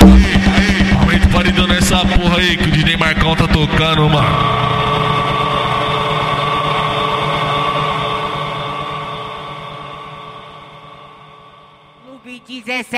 Aumenta o paredão nessa porra aí que o DJ Marcão tá tocando, mano. No 17